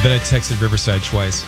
Then I texted Riverside twice.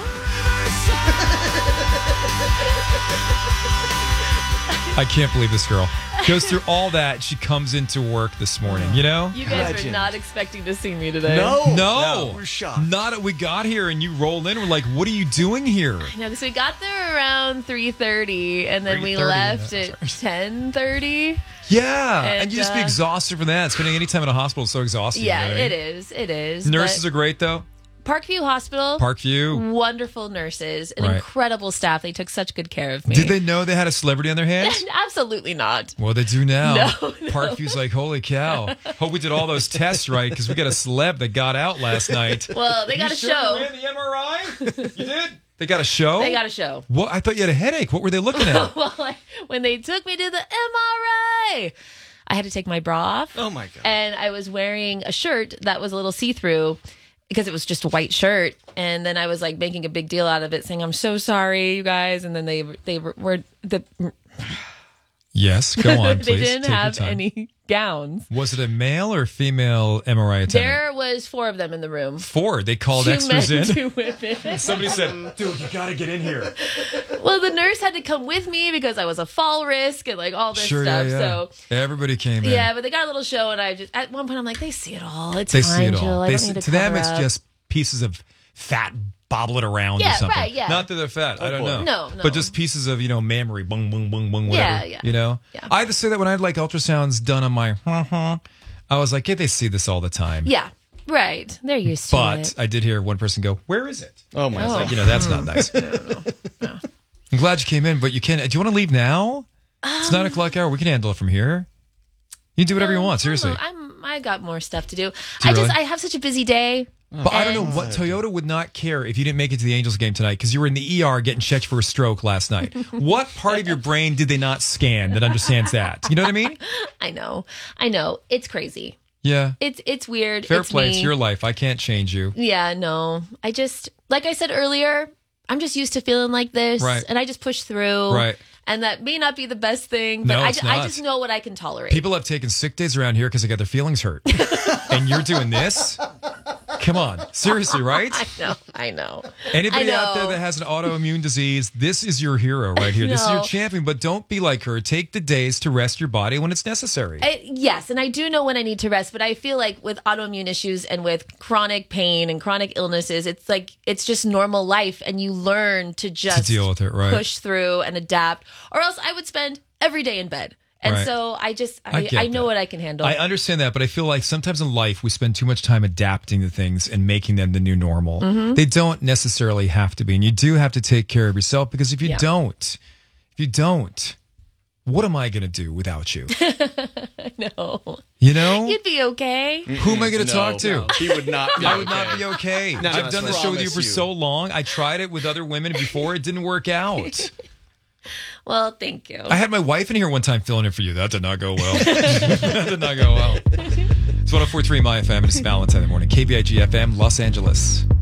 I can't believe this girl goes through all that. She comes into work this morning, you know? You guys were not expecting to see me today. No. We're shocked. We got here and you roll in. We're like, what are you doing here? I know, because we got there around 3:30, and then we left at 10:30. Yeah, and you just be exhausted from that. Spending any time in a hospital is so exhausting. Yeah, you know what I mean? it is. Nurses are great, though. Parkview Hospital. Parkview. Wonderful nurses. An incredible staff. They took such good care of me. Did they know they had a celebrity on their hands? Absolutely not. Well, they do now. No. Parkview's like, holy cow. Hope we did all those tests right, because we got a celeb that got out last night. Well, they got a show. You ran the MRI? You did? They got a show? They got a show. What? I thought you had a headache. What were they looking at? Well, when they took me to the MRI, I had to take my bra off. Oh, my God. And I was wearing a shirt that was a little see-through because it was just a white shirt. And then I was like making a big deal out of it, saying, I'm so sorry, you guys. And then they were Yes, go on, please. They didn't Take your have time. any gowns. Was it a male or female MRI attendant? There was 4 of them in the room. 4. They called 2 extras men, in. 2 women. Somebody said, dude, you got to get in here. Well, the nurse had to come with me because I was a fall risk and like all this stuff. Yeah. So everybody came in. yeah, but they got a little show, and I just at one point I'm like, they see it all. It's They fine, see it Jill. all. I don't need To them, cover it's up. just pieces of fat bobbling around or Yeah, something. right, yeah. Not that they're fat. I don't know. No. But just pieces of, mammary, boom, boom, boom, boom, whatever. Yeah. You know? Yeah. I had to say that when I had like ultrasounds done on my, I was like, they see this all the time. Yeah, right. They're used to But it. I did hear one person go, where is it? Oh, my I was God. like, that's not nice. No. I'm glad you came in, but you can. Do you want to leave now? It's 9 o'clock hour. We can handle it from here. You can do whatever you want. Seriously. I got more stuff to do. Do you really? I have such a busy day. But I don't know what Toyota would not care if you didn't make it to the Angels game tonight because you were in the ER getting checked for a stroke last night. What part of your brain did they not scan that understands that? You know what I mean? I know. It's crazy. Yeah. It's weird. Fair it's play. me. It's your life. I can't change you. Yeah, no. I just, like I said earlier, I'm just used to feeling like this. Right. And I just push through. Right. And that may not be the best thing, but No, I it's I not. just know what I can tolerate. People have taken sick days around here because they got their feelings hurt. And you're doing this? Come on. Seriously, right? I know. Anybody I know. out there that has an autoimmune disease, this is your hero right here. This is your champion, but don't be like her. Take the days to rest your body when it's necessary. Yes, and I do know when I need to rest, but I feel like with autoimmune issues and with chronic pain and chronic illnesses, it's like it's just normal life, and you learn to just deal with it, right? Push through and adapt, or else I would spend every day in bed. And Right. so I get know that. what I can handle. I understand that, but I feel like sometimes in life we spend too much time adapting to things and making them the new normal. Mm-hmm. They don't necessarily have to be, and you do have to take care of yourself because if you don't, what am I going to do without you? No. You know? You'd be okay. Who am I going to talk to? No, he would not be I would not be okay. No, I've done this show with you promise for you. so long. I tried it with other women before. It didn't work out. Well, thank you. I had my wife in here one time filling in for you. That did not go well. That did not go well. It's 104.3 My FM, and it's Valentine in the morning. KBIG FM, Los Angeles.